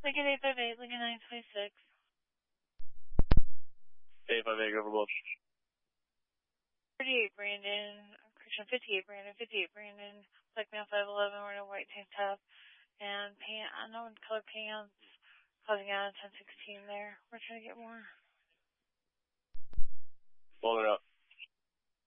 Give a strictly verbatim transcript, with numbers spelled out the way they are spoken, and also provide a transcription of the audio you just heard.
Lincoln eight five eight, Lincoln nine twenty-six. eight five eight, over both. thirty-eight, Brandon. Correction, fifty-eight, Brandon. fifty-eight, Brandon. Black male five eleven, wearing a white tank top. And pant, unknown color pants. Closing out on ten sixteen there. We're trying to get more. Hold it up.